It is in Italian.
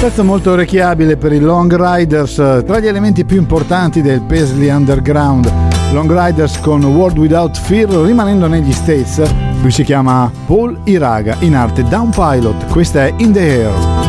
Pezzo molto orecchiabile per i Long Riders, tra gli elementi più importanti del Paisley Underground. Long Riders con World Without Fear, rimanendo negli States. Lui si chiama Paul Iraga, in arte Down Pilot. Questa è In the Air.